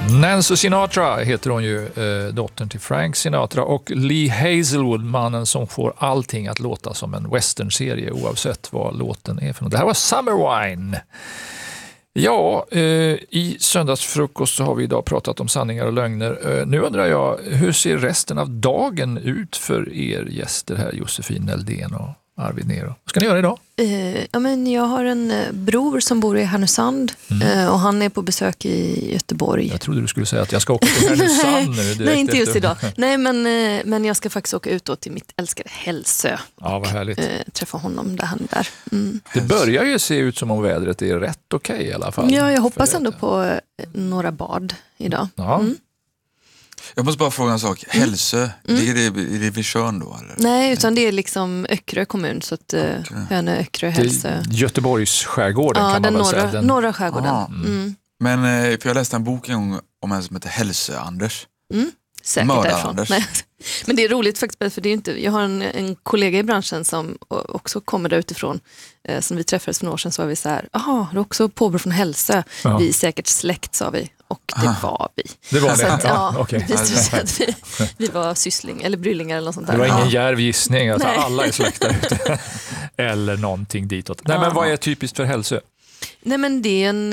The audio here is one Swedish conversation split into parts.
Nancy Sinatra heter hon ju, dottern till Frank Sinatra, och Lee Hazelwood, mannen som får allting att låta som en westernserie oavsett vad låten är för något. Det här var Summer Wine. Ja, i söndagsfrukost så har vi idag pratat om sanningar och lögner. Nu undrar jag, hur ser resten av dagen ut för er gäster här, Josefin Neldén och Arvid Nero? Vad ska ni göra idag? Jag har en bror som bor i Härnösand och han är på besök i Göteborg. Jag trodde du skulle säga att jag ska åka till Härnösand nu. Nej, inte just idag. Nej, men jag ska faktiskt åka ut till mitt älskade Hälsö. Ja, vad härligt. Träffa honom där han är där. Det börjar ju se ut som om vädret är rätt okej i alla fall. Ja, jag hoppas ändå på några bad idag. Ja. Jag måste bara fråga en sak. Hälsö, ligger det vid Tjörn då? Eller? Nej, utan det är liksom Öckerö kommun, så att Hönö, Öckerö, Hälsö. Göteborgs skärgården kan man väl säga. Norra skärgården. Men för jag läste en bok en gång om en som heter Hälsö-Anders. Säkert därifrån. Nej. Men det är roligt faktiskt, för det är inte, jag har en kollega i branschen som också kommer där utifrån, som vi träffades för några år sedan, så var vi så här, jaha, du är också påbrå från Hälsö. Ja. Vi är säkert släkt, sa vi. Och det var vi. Det var det? Att, okay. Vi var syssling eller bryllingar eller något sånt där. Det var ingen djärv gissning att alla är släkta ute. Eller någonting ditåt. Nej, men vad är typiskt för Hälsö? Nej, men det är en...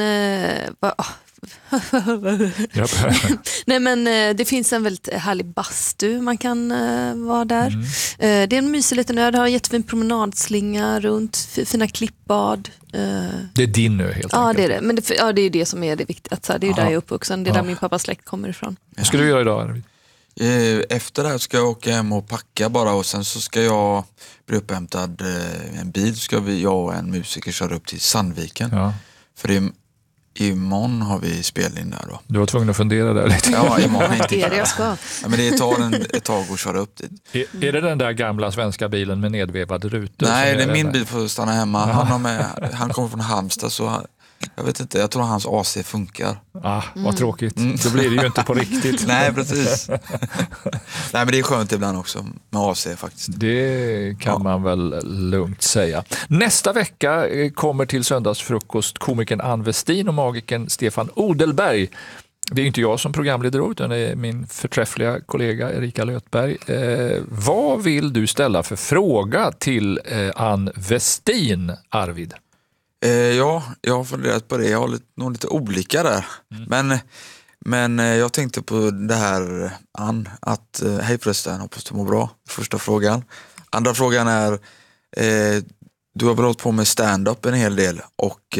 Nej, men det finns en väldigt härlig bastu, man kan vara där. Det är en mysig liten ö, det har jättefin promenadslinga runt, fina klippbad. Det är din ö helt enkelt. Ja, det är det. Men det är ju det som är det viktiga. Alltså, det är ju där jag är uppvuxen, det är där min pappas släkt kommer ifrån. Vad ska du göra idag? Efter det här ska jag åka hem och packa bara, och sen så ska jag bli upphämtad en bil, så ska jag och en musiker köra upp till Sandviken. Ja. För imorgon har vi spelning där då. Du var tvungen att fundera där lite. Ja, imorgon inte. Är det jag ska? Ja, men det tar ett tag att köra upp dit. Är det den där gamla svenska bilen med nedvevade rutor? Nej, det är min bil för att stanna hemma. Han kommer från Halmstad, så jag vet inte, jag tror hans AC funkar. Vad tråkigt. Då blir det ju inte på riktigt. Nej, precis. Nej, men det är skönt ibland också med AC faktiskt. Det kan man väl lugnt säga. Nästa vecka kommer till söndagsfrukost komikern Ann Westin och magikern Stefan Odelberg. Det är inte jag som programledare, utan det är min förträffliga kollega Erika Lötberg. Vad vill du ställa för fråga till Ann Westin, Arvid? Ja, jag har funderat på det. Jag har nog lite olika där. Men jag tänkte på det här, Ann, att hej förresten, hoppas du mår bra. Första frågan. Andra frågan är, du har väl hållit på med stand-up en hel del, och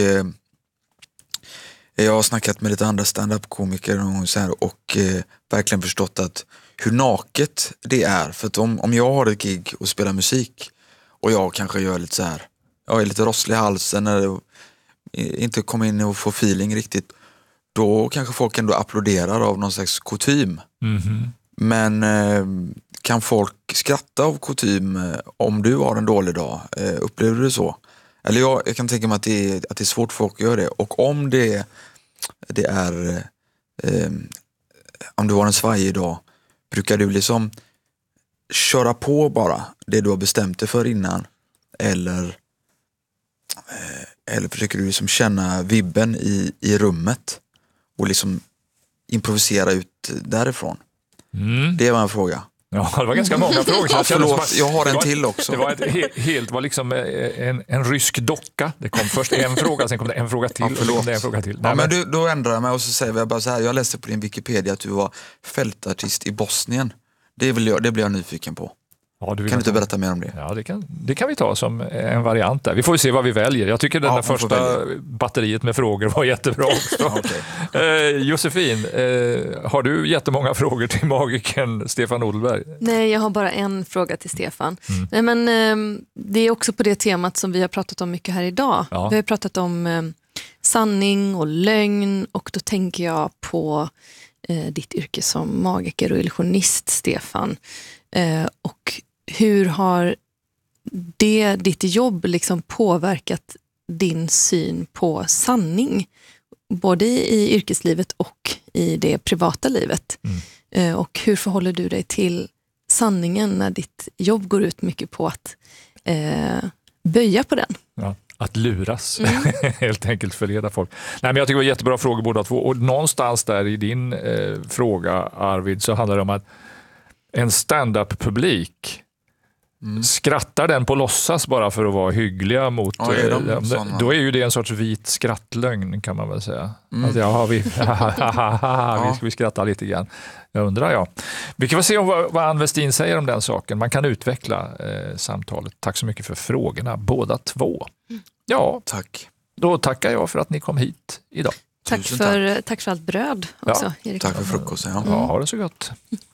jag har snackat med lite andra stand-up-komiker och verkligen förstått att hur naket det är. För att om jag har ett gig och spelar musik och jag kanske gör lite så här, jag är lite rosslig i halsen eller inte kommer in och får feeling riktigt, då kanske folk ändå applåderar av någon slags kutym. Men kan folk skratta av kutym om du har en dålig dag? Upplever du det så? Eller jag kan tänka mig att det är svårt för folk att göra det. Och om det är om du har en svajig dag, brukar du liksom köra på bara det du har bestämt dig för innan? Eller försöker du liksom känna vibben i rummet och liksom improvisera ut därifrån? Det var en fråga. Ja, det var ganska många frågor. Förlåt, jag har en till också. Det var liksom en rysk docka. Det kom först en fråga, sen kom det en fråga till. Och kom det en fråga till. Nej, men då ändrar jag mig och så säger jag bara så här. Jag läste på din Wikipedia att du var fältartist i Bosnien. Det blir jag nyfiken på. Ja, kan du inte berätta mer om det? Ja, det kan vi ta som en variant där. Vi får se vad vi väljer. Jag tycker den där första batteriet med frågor var jättebra också. Josefin, har du jättemånga frågor till magikern Stefan Odelberg? Nej, jag har bara en fråga till Stefan. Nej, men det är också på det temat som vi har pratat om mycket här idag. Ja. Vi har pratat om sanning och lögn, och då tänker jag på ditt yrke som magiker och illusionist, Stefan. Och hur har ditt jobb liksom påverkat din syn på sanning, både i yrkeslivet och i det privata livet? Och hur förhåller du dig till sanningen när ditt jobb går ut mycket på att böja på den? Ja. att luras, helt enkelt förleda folk. Nej, men jag tycker det var jättebra frågor båda två. Och någonstans där i din fråga, Arvid, så handlar det om att en stand-up-publik skrattar den på låtsas bara för att vara hyggliga mot... då är ju det en sorts vit skrattlögn, kan man väl säga. Att, vi skrattar lite grann. Jag undrar, Vi kan väl se vad Ann Westin säger om den saken. Man kan utveckla samtalet. Tack så mycket för frågorna, båda två. Ja, tack. Då tackar jag för att ni kom hit idag. Tack för allt bröd också, Erik. Tack för frukosten. Ja, ha det så gott.